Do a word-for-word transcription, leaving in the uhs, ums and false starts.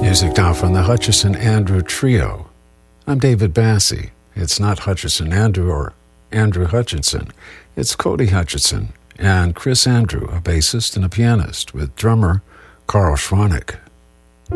Music now from the Hutchison Andrew Trio. I'm David Bassey. It's not Hutchison Andrew or Andrew Hutchinson. It's Cody Hutchinson and Chris Andrew, a bassist and a pianist, with drummer Carl Schwanek.